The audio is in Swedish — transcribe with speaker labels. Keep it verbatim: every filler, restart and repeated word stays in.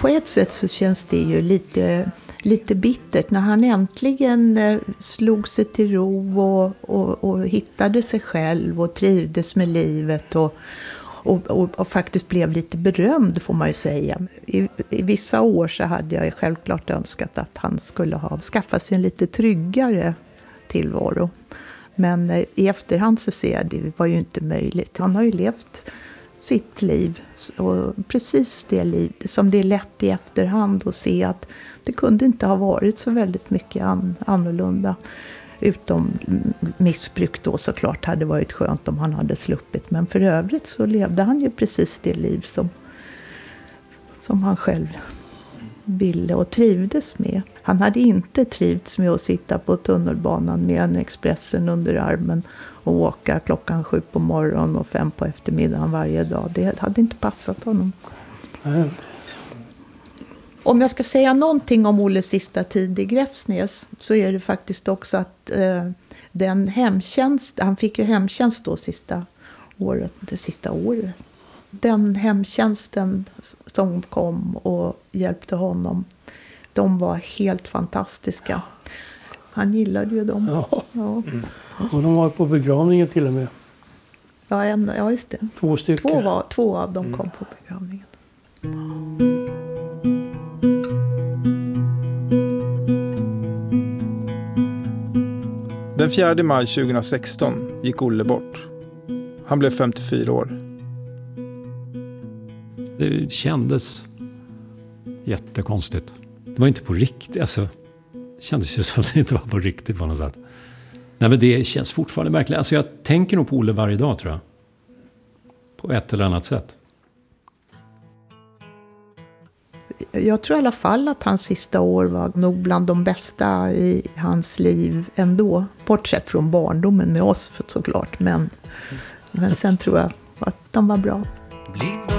Speaker 1: på ett sätt så känns det ju lite, lite bittert när han äntligen slog sig till ro och, och, och hittade sig själv och trivdes med livet och, och, och, och faktiskt blev lite berömd, får man ju säga. I, i vissa år så hade jag självklart önskat att han skulle ha skaffat sig en lite tryggare tillvaro. Men i efterhand så ser jag att det var ju inte möjligt. Han har ju levt sitt liv, och precis det liv som det är lätt i efterhand att se att det kunde inte ha varit så väldigt mycket an, annorlunda. Utom missbruk då såklart hade varit skönt om han hade sluppit. Men för övrigt så levde han ju precis det liv som, som han själv ville och trivdes med. Han hade inte trivts med att sitta på tunnelbanan med en Expressen under armen och åka klockan sju på morgonen och fem på eftermiddagen varje dag. Det hade inte passat honom. Mm. Om jag ska säga någonting om Olles sista tid i Gräfsnäs så är det faktiskt också att eh, den hemtjänst, han fick ju hemtjänst då sista året, det sista året. Den hemtjänsten som kom och hjälpte honom, de var helt fantastiska. Han gillade ju dem.
Speaker 2: Ja.
Speaker 1: Ja.
Speaker 2: Mm. Och de var på begravningen till och med.
Speaker 1: Ja, en, ja just det.
Speaker 2: Två stycken.
Speaker 1: Två, var, två av dem
Speaker 2: mm.
Speaker 1: kom på begravningen.
Speaker 3: Den fjärde maj tjugohundrasexton gick Olle bort. Han blev femtiofyra år.
Speaker 4: Det kändes jättekonstigt. Det var inte på riktigt. Alltså, det kändes ju som att det inte var på riktigt på något sätt. Nej, men det känns fortfarande märkligt. Alltså, jag tänker nog på Olle varje dag, tror jag. På ett eller annat sätt.
Speaker 1: Jag tror i alla fall att hans sista år var nog bland de bästa i hans liv ändå. Bortsett från barndomen med oss såklart. Men, men sen tror jag att de var bra.